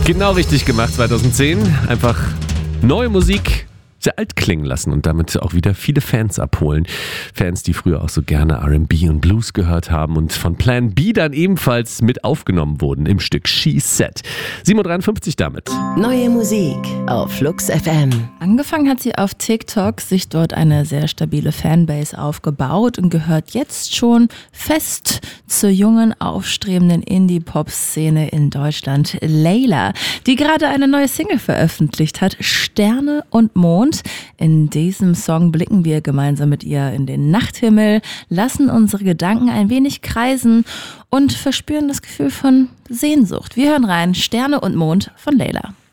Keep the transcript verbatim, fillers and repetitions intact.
Genau richtig gemacht zweitausendzehn. Einfach neue Musik sehr alt klingen lassen und damit auch wieder viele Fans abholen. Fans, die früher auch so gerne R and B und Blues gehört haben und von Plan B dann ebenfalls mit aufgenommen wurden im Stück She Said. sieben Uhr dreiundfünfzig damit. Neue Musik auf Flux F M. Angefangen hat sie auf TikTok, sich dort eine sehr stabile Fanbase aufgebaut und gehört jetzt schon fest zur jungen, aufstrebenden Indie-Pop-Szene in Deutschland. Layla, die gerade eine neue Single veröffentlicht hat, Sterne und Mond. In diesem Song blicken wir gemeinsam mit ihr in den Nachthimmel, lassen unsere Gedanken ein wenig kreisen und verspüren das Gefühl von Sehnsucht. Wir hören rein, Sterne und Mond von Layla.